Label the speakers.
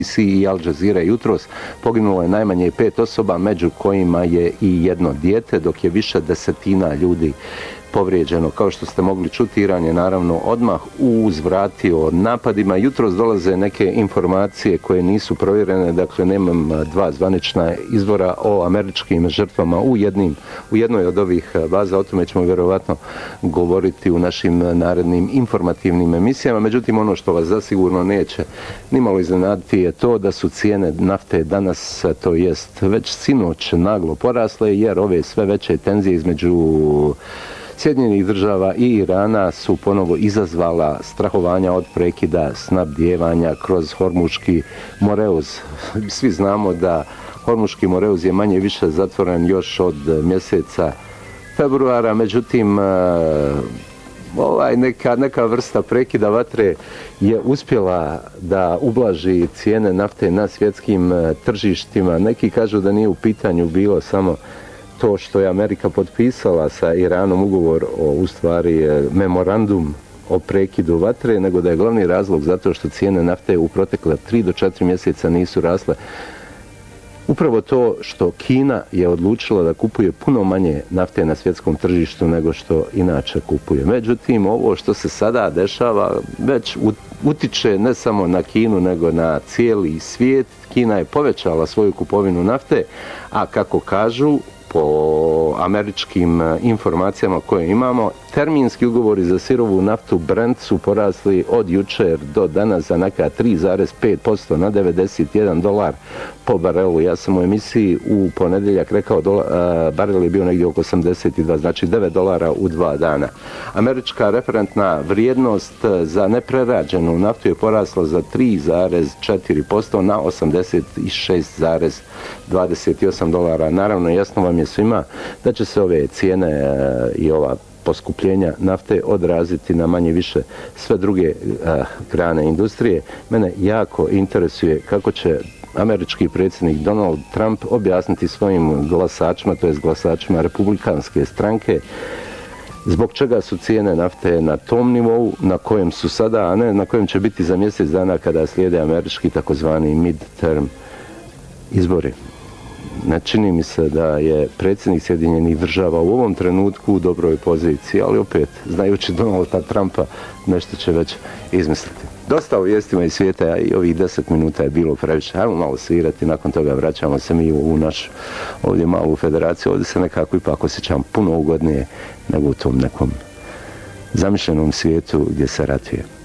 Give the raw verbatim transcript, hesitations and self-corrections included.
Speaker 1: i Al Jazeera jutros poginulo je najmanje pet osoba, među kojima je i jedno dijete, dok je više desetina ljudi povrijeđeno. Kao što ste mogli čuti, Iran je naravno odmah uzvratio napadima. Jutros dolaze neke informacije koje nisu provjerene, dakle nemam dva zvanična izvora o američkim žrtvama u, jednim, u jednoj od ovih baza. O tome ćemo vjerovatno govoriti u našim narednim informativnim emisijama. Međutim, ono što vas zasigurno neće nimalo iznenaditi je to da su cijene nafte danas, to jest već sinoć, naglo porasle, jer ove sve veće tenzije između Sjedinjenih država i Irana su ponovo izazvala strahovanja od prekida snabdijevanja kroz Hormuški moreuz. Svi znamo da Hormuški moreuz je manje više zatvoren još od mjeseca februara, međutim ovaj neka, neka vrsta prekida vatre je uspjela da ublaži cijene nafte na svjetskim tržištima. Neki kažu da nije u pitanju bilo samo to što je Amerika potpisala sa Iranom ugovor o, u stvari, memorandum o prekidu vatre, nego da je glavni razlog zato što cijene nafte u protekle tri do četiri mjeseca nisu rasle. Upravo to što Kina je odlučila da kupuje puno manje nafte na svjetskom tržištu nego što inače kupuje. Međutim, ovo što se sada dešava već utiče ne samo na Kinu nego na cijeli svijet. Kina je povećala svoju kupovinu nafte, a kako kažu, po američkim informacijama koje imamo, terminski ugovori za sirovu naftu Brent su porasli od jučer do danas za neka tri zarez pet posto na devedeset jedan dolar po barelu. Ja sam u emisiji u ponedjeljak rekao dola, a, barel je bio negdje oko osamdeset dva, znači devet dolara u dva dana. Američka referentna vrijednost za neprerađenu naftu je porasla za tri zarez četiri posto na osamdeset šest zarez dvadeset osam dolara. Naravno, jasno vam je svima da će se ove cijene a, i ova poskupljenja nafte odraziti na manje više sve druge a, grane industrije. Mene jako interesuje kako će američki predsjednik Donald Trump objasniti svojim glasačima, to jest glasačima republikanske stranke, zbog čega su cijene nafte na tom nivou na kojem su sada, a ne na kojem će biti za mjesec dana kada slijede američki takozvani midterm izbori. Ne čini mi se da je predsjednik Sjedinjenih država u ovom trenutku u dobroj poziciji, ali opet, znajući Donalda Trumpa, nešto će već izmisliti. Dosta o vijestima iz svijeta i ovih deset minuta je bilo previše. Ajmo malo svirati, nakon toga vraćamo se mi u našu ovdje malu federaciju. Ovdje se nekako ipak osjećam puno ugodnije nego u tom nekom zamišljenom svijetu gdje se ratuje.